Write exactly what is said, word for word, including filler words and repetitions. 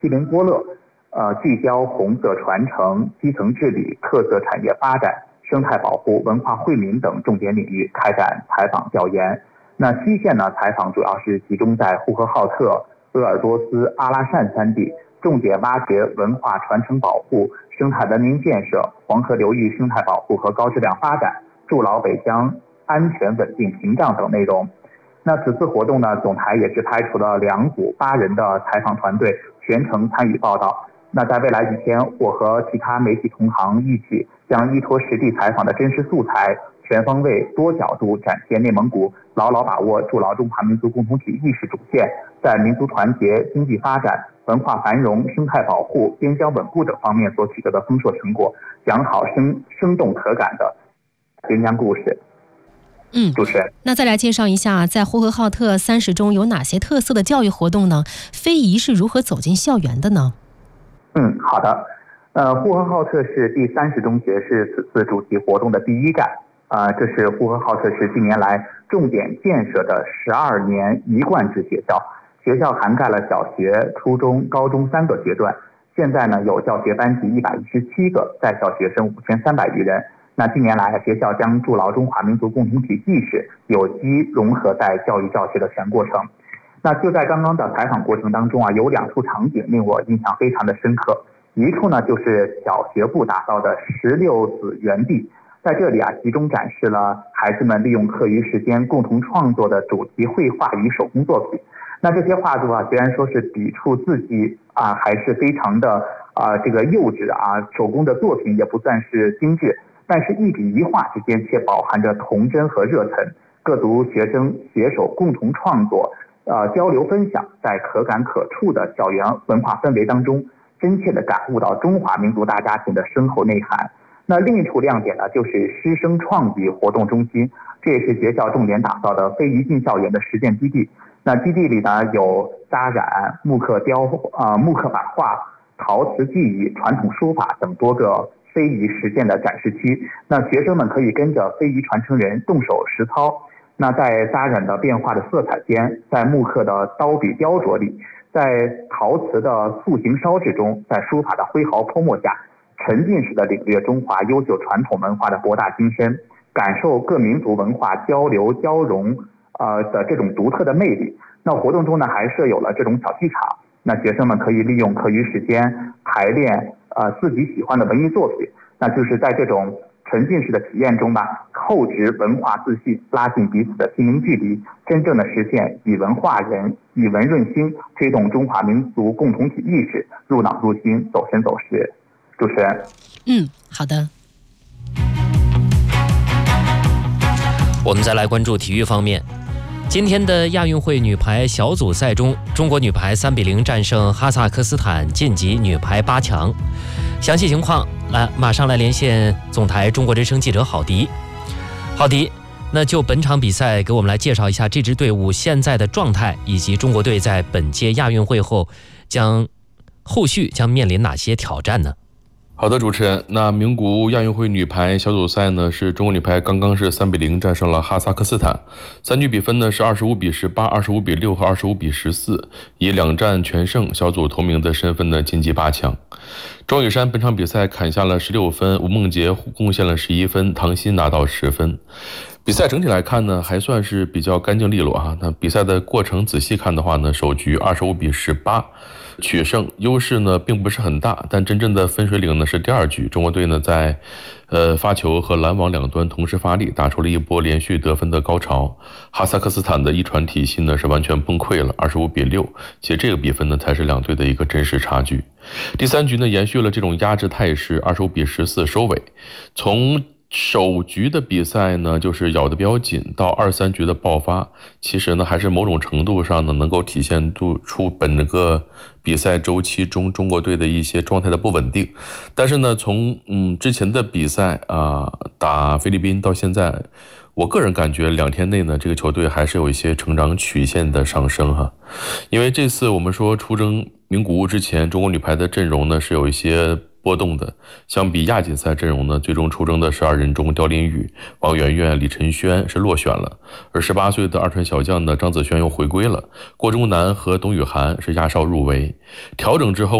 锡林郭勒，呃，聚焦红色传承、基层治理、特色产业发展、生态保护、文化惠民等重点领域开展采访调研。那西线呢，采访主要是集中在呼和浩特、鄂尔多斯、阿拉善三地，重点挖掘文化传承保护、生态文明建设、黄河流域生态保护和高质量发展，筑牢北疆安全稳定屏障等内容。那此次活动呢，总台也是派出了两组八人的采访团队，全程参与报道。那在未来几天，我和其他媒体同行一起将依托实地采访的真实素材，全方位多角度展现内蒙古牢牢把握筑牢中华民族共同体意识主线，在民族团结、经济发展、文化繁荣、生态保护、边疆稳固等方面所取得的丰硕成果，讲好生生动可感的边疆故事。 嗯，主持人，那再来介绍一下，在呼和浩特三十中有哪些特色的教育活动呢？非遗是如何走进校园的呢？ 嗯，好的。呃，呼和浩特市第三十中学是此次主题活动的第一站。啊、呃，这是呼和浩特市近年来重点建设的十二年一贯制学校。学校涵盖了小学、初中、高中三个阶段。现在呢，有教学班级一百一十七个，在校学生五千三百余人。那近年来，学校将筑牢中华民族共同体意识有机融合在教育教学的全过程。那就在刚刚的采访过程当中啊，有两处场景令我印象非常的深刻。一处呢，就是小学部打造的十六子园地，在这里啊，集中展示了孩子们利用课余时间共同创作的主题绘画与手工作品。那这些画作啊，虽然说是笔触字迹啊，还是非常的啊这个幼稚啊，手工的作品也不算是精致，但是一笔一画之间却饱含着童真和热忱。各族学生携手共同创作，呃，交流分享，在可感可触的校园文化氛围当中，真切地感悟到中华民族大家庭的深厚内涵。那另一处亮点呢，就是师生创意活动中心，这也是学校重点打造的非遗进校园的实践基地。那基地里呢，有扎染、木刻雕啊、呃、木刻版画、陶瓷技艺、传统书法等多个非遗实践的展示区。那学生们可以跟着非遗传承人动手实操。那在扎染的变化的色彩间，在木刻的刀笔雕琢里，在陶瓷的塑形烧制中，在书法的挥毫泼墨下，沉浸式的领略中华优秀传统文化的博大精深，感受各民族文化交流交融呃的这种独特的魅力。那活动中呢，还设有了这种小剧场，那学生们可以利用课余时间排练呃自己喜欢的文艺作品，那就是在这种沉浸式的体验中吧，厚植文化自信，拉近彼此的心灵距离，真正的实现以文化人，以文润心，推动中华民族共同体意识入脑入心，走神走实。主持人， 嗯，好的。 我们再来关注体育方面。今天的亚运会女排小组赛中，中国女排三比零战胜哈萨克斯坦，晋级女排八强。详细情况来，马上来连线总台中国之声记者郝迪。郝迪，那就本场比赛给我们来介绍一下这支队伍现在的状态，以及中国队在本届亚运会后将后续将面临哪些挑战呢？ 好的，主持人，那名古屋亚运会女排小组赛呢，是中国女排刚刚是三比零战胜了哈萨克斯坦，三局比分呢是二十五比十八、二十五比六和二十五比十四，以两战全胜、小组头名的身份呢晋级八强。庄雨珊本场比赛砍下了十六分，吴梦洁贡献了十一分，唐鑫拿到十分。比赛整体来看呢，还算是比较干净利落啊。那比赛的过程仔细看的话呢，首局二十五比十八取胜，优势呢并不是很大，但真正的分水岭呢是第二局，中国队呢在呃发球和拦网两端同时发力，打出了一波连续得分的高潮。哈萨克斯坦的一传体系呢是完全崩溃了，二十五比六，其实这个比分呢才是两队的一个真实差距。第三局呢延续了这种压制态势，二十五比十四收尾。从首局的比赛呢，就是咬得比较紧，到二三局的爆发，其实呢还是某种程度上呢能够体现出本个比赛周期中中国队的一些状态的不稳定。但是呢，从嗯之前的比赛啊、呃、打菲律宾到现在，我个人感觉两天内呢，这个球队还是有一些成长曲线的上升哈。因为这次我们说出征名古屋之前，中国女排的阵容呢是有一些波动的。相比亚锦赛阵容呢，最终出征的十二人中，刁琳宇、王媛媛、李晨轩是落选了，而十八岁的二传小将呢张子萱又回归了，郭忠南和董雨涵是压哨入围。调整之后